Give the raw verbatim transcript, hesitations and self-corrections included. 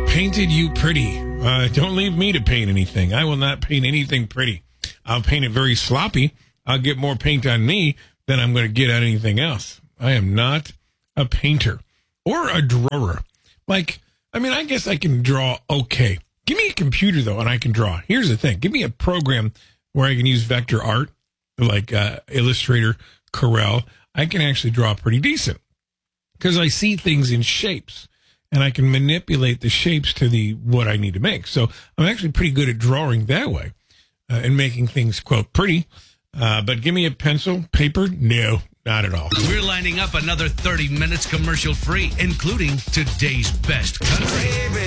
painted you pretty. Uh, don't leave me to paint anything. I will not paint anything pretty. I'll paint it very sloppy. I'll get more paint on me than I'm going to get on anything else. I am not a painter or a drawer. Like, I mean, I guess I can draw okay. Give me a computer, though, and I can draw. Here's the thing. Give me a program where I can use vector art, like uh, Illustrator, Corel. I can actually draw pretty decent because I see things in shapes, and I can manipulate the shapes to the what I need to make. So I'm actually pretty good at drawing that way uh, and making things, quote, pretty. Uh, but give me a pencil, paper, no, not at all. We're lining up another thirty minutes commercial free, including today's best country.